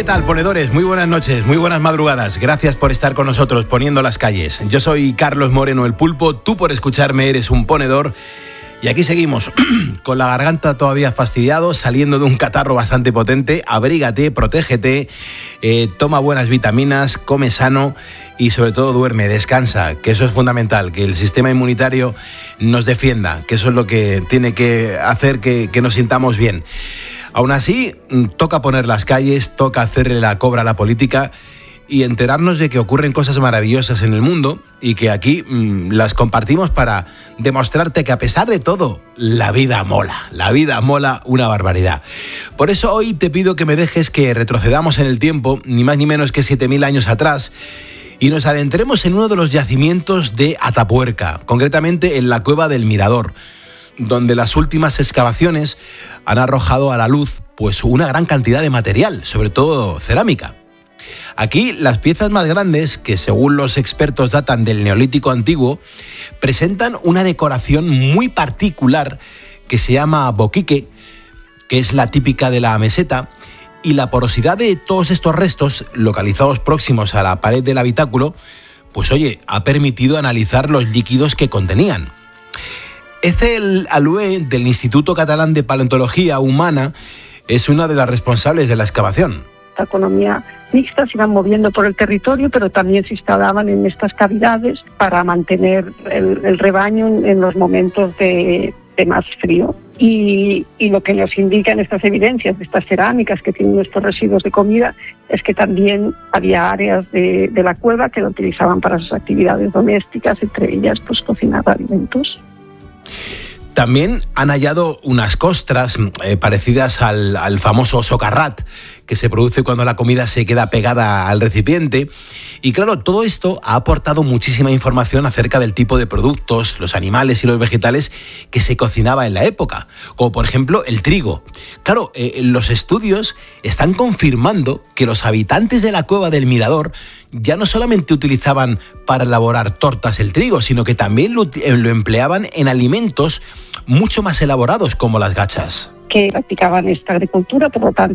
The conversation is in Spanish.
tal, ponedores? Muy buenas noches, muy buenas madrugadas. Gracias por estar con nosotros poniendo las calles. Yo soy Carlos Moreno, el Pulpo. Tú, por escucharme, eres un ponedor. Y aquí seguimos, con la garganta todavía fastidiado, saliendo de un catarro bastante potente. Abrígate, protégete, toma buenas vitaminas, come sano y sobre todo duerme, descansa, que eso es fundamental, que el sistema inmunitario nos defienda, que eso es lo que tiene que hacer que nos sintamos bien. Aún así, toca poner las calles, toca hacerle la cobra a la política y enterarnos de que ocurren cosas maravillosas en el mundo y que aquí las compartimos para demostrarte que a pesar de todo, la vida mola una barbaridad. Por eso hoy te pido que me dejes que retrocedamos en el tiempo, ni más ni menos que 7.000 años atrás, y nos adentremos en uno de los yacimientos de Atapuerca, concretamente en la Cueva del Mirador, donde las últimas excavaciones han arrojado a la luz pues una gran cantidad de material, sobre todo cerámica. Aquí las piezas más grandes, que según los expertos datan del Neolítico antiguo, presentan una decoración muy particular que se llama boquique, que es la típica de la meseta, y la porosidad de todos estos restos, localizados próximos a la pared del habitáculo, pues oye, ha permitido analizar los líquidos que contenían. Ethel Alué, del Instituto Catalán de Paleontología Humana, es una de las responsables de la excavación. La economía mixta se iban moviendo por el territorio, pero también se instalaban en estas cavidades para mantener el rebaño en los momentos de más frío. Y lo que nos indican estas evidencias de estas cerámicas que tienen estos residuos de comida es que también había áreas de la cueva que lo utilizaban para sus actividades domésticas, entre ellas pues cocinar alimentos. También han hallado unas costras parecidas al famoso socarrat, que se produce cuando la comida se queda pegada al recipiente. Y claro, todo esto ha aportado muchísima información acerca del tipo de productos, los animales y los vegetales que se cocinaba en la época, como por ejemplo el trigo. Claro, los estudios están confirmando que los habitantes de la Cueva del Mirador ya no solamente utilizaban para elaborar tortas el trigo, sino que también lo empleaban en alimentos mucho más elaborados como las gachas. Que practicaban esta agricultura, por lo tanto